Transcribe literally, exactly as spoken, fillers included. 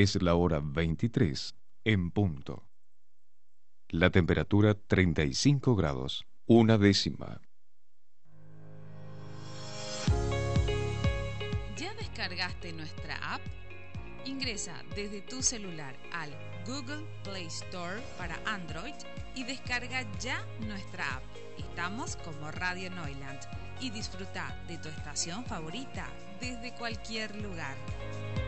Es la hora veintitrés en punto. La temperatura treinta y cinco grados, una décima. ¿Ya descargaste nuestra app? Ingresa desde tu celular al Google Play Store para Android y descarga ya nuestra app. Estamos como Radio Neuland y disfruta de tu estación favorita desde cualquier lugar.